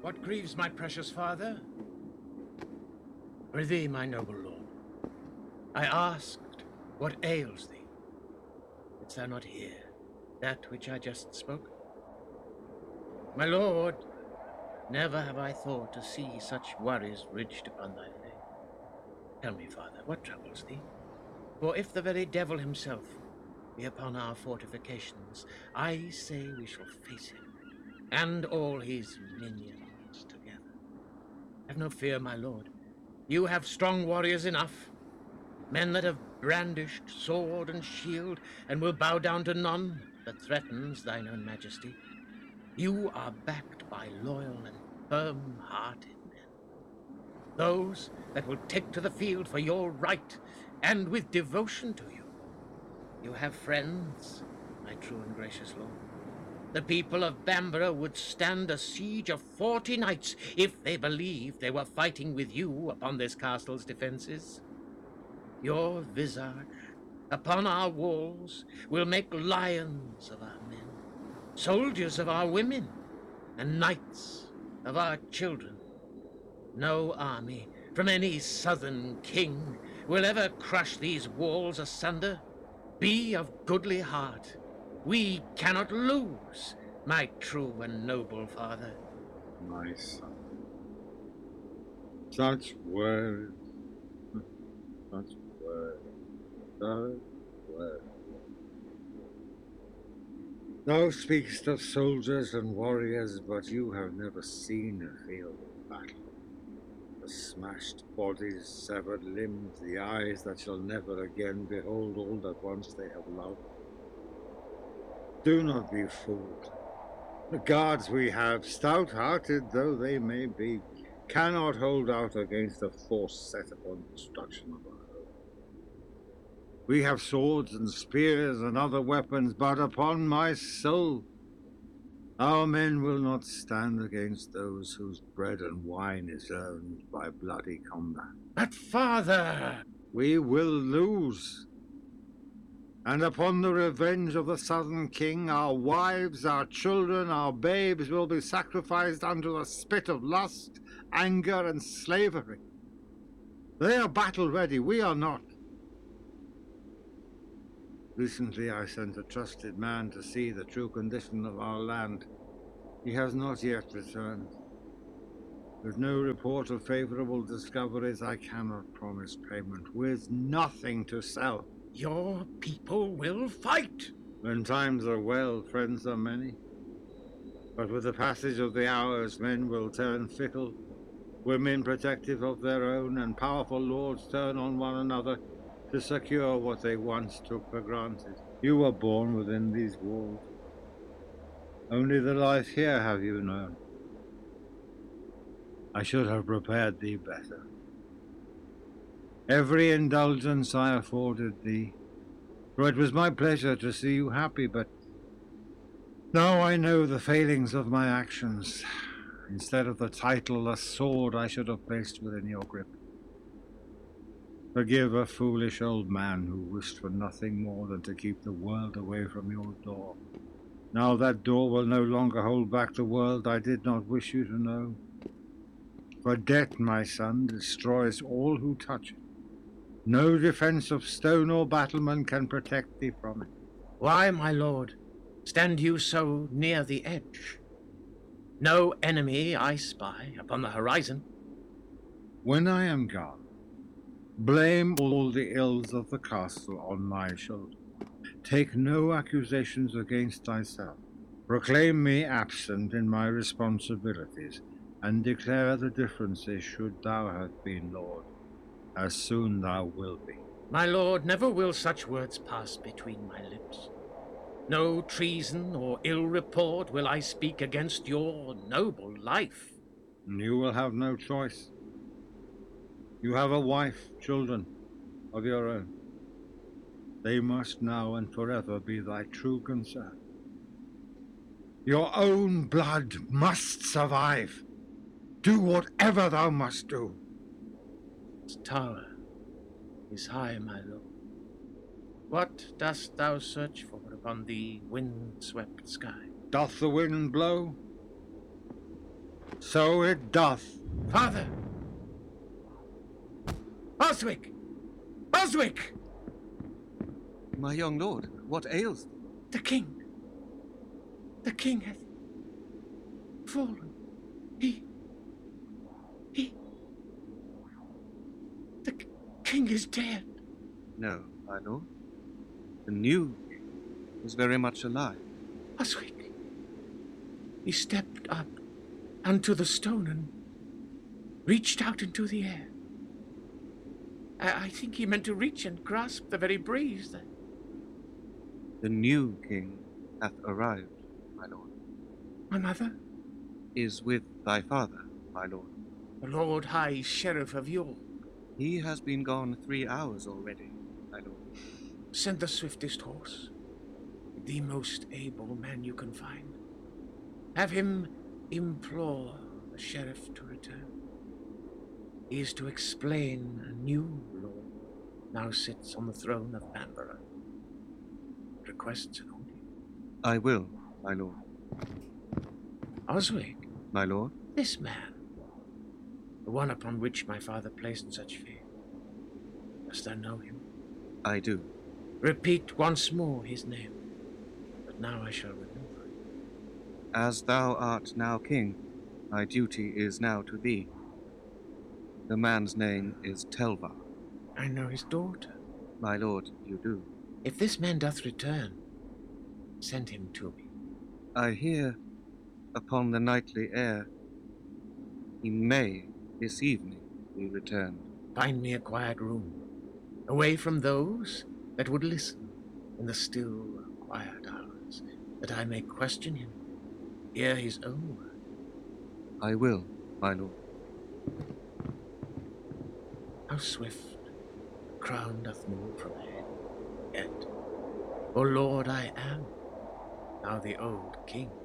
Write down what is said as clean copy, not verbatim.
What grieves my precious father? Prithee, my noble lord, I asked, what ails thee? Didst thou not hear that which I just spoke? My lord, never have I thought to see such worries ridged upon thy face. Tell me, father, what troubles thee? For if the very devil himself be upon our fortifications, I say we shall face him, and all his minions together. Have no fear, my lord. You have strong warriors enough, men that have brandished sword and shield, and will bow down to none that threatens thine own majesty. You are backed by loyal and firm-hearted men, those that will take to the field for your right, and with devotion to you. You have friends, my true and gracious lord. The people of Bamborough would stand a siege of 40 nights if they believed they were fighting with you upon this castle's defenses. Your visage upon our walls will make lions of our men, soldiers of our women, and knights of our children. No army from any southern king will ever crush these walls asunder. Be of goodly heart. We cannot lose, my true and noble father. My son. Such words. Such words. Such words. Thou speakest of soldiers and warriors, but you have never seen a field of battle. The smashed bodies, severed limbs, the eyes that shall never again behold all that once they have loved. Do not be fooled. The guards we have, stout-hearted though they may be, cannot hold out against a force set upon destruction of our home. We have swords and spears and other weapons, but upon my soul, our men will not stand against those whose bread and wine is earned by bloody combat. But father! We will lose. And upon the revenge of the Southern King, our wives, our children, our babes will be sacrificed unto the spit of lust, anger, and slavery. They are battle-ready, we are not. Recently I sent a trusted man to see the true condition of our land. He has not yet returned. With no report of favorable discoveries, I cannot promise payment, with nothing to sell. Your people will fight. When times are well, friends are many. But with the passage of the hours, men will turn fickle, women protective of their own, and powerful lords turn on one another to secure what they once took for granted. You were born within these walls. Only the life here have you known. I should have prepared thee better. Every indulgence I afforded thee, for it was my pleasure to see you happy, but now I know the failings of my actions. Instead of the title, a sword I should have placed within your grip. Forgive a foolish old man who wished for nothing more than to keep the world away from your door. Now that door will no longer hold back the world I did not wish you to know. For debt, my son, destroys all who touch it. No defense of stone or battlement can protect thee from it. Why, my lord, stand you so near the edge? No enemy I spy upon the horizon. When I am gone, blame all the ills of the castle on my shoulder. Take no accusations against thyself. Proclaim me absent in my responsibilities, and declare the differences should thou have been lord, as soon thou wilt be. My lord, never will such words pass between my lips. No treason or ill report will I speak against your noble life. You will have no choice. You have a wife, children of your own. They must now and forever be thy true concern. Your own blood must survive. Do whatever thou must do. This tower is high, my lord. What dost thou search for upon the wind-swept sky? Doth the wind blow? So it doth. Father! Oswick! Oswick! My young lord, what ails thee? The king! The king hath fallen. The king is dead. No, my lord. The new king is very much alive. Oswick. He stepped up onto the stone and reached out into the air. I think he meant to reach and grasp the very breeze that... The new king hath arrived, my lord. My mother? Is with thy father, my lord. The Lord High Sheriff of York. He has been gone 3 hours already, my lord. Send the swiftest horse, the most able man you can find. Have him implore the sheriff to return. He is to explain a new lord now sits on the throne of Bamborough. Requests an audience. I will, my lord. Oswick, My lord? this man, the one upon which my father placed such faith. Dost thou know him? I do. Repeat once more his name, but now I shall remember it. As thou art now king, my duty is now to thee. The man's name is Telvar. I know his daughter. My lord, you do. If this man doth return, send him to me. I hear, upon the nightly air, he may this evening be returned. Find me a quiet room, away from those that would listen in the still, quiet hours, that I may question him, hear his own word. I will, my lord. How swift the crown doth move from head, yet, O Lord, I am now the old king.